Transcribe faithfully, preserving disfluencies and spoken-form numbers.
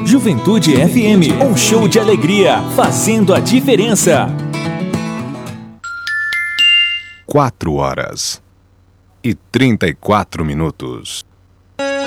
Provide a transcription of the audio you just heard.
Juventude F M, um show de alegria, fazendo a diferença. Quatro horas e trinta e quatro minutos.